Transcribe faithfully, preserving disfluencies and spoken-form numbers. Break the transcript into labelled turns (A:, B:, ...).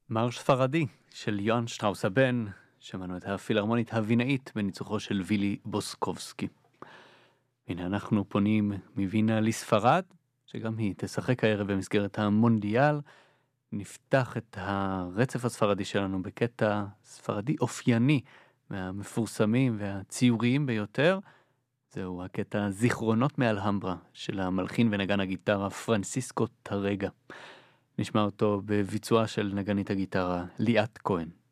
A: מרש ספרדי של יוהאן שטראוס הבן, שמענו את הפילהרמונית הווינאית בניצוחו של וילי בוסקובסקי. הנה אנחנו פונים מווינה לספרד, שגם היא תשחק הערב במסגרת המונדיאל. נפתח את הרצף הספרדי שלנו בקטע ספרדי אופייני, מהמפורסמים והציוריים ביותר. זהו הקטע זיכרונות מאלהמברה של המלחין ונגן הגיטרה פרנסיסקו טרגה. נשמע אותו בביצועה של נגנית הגיטרה ליאת כהן.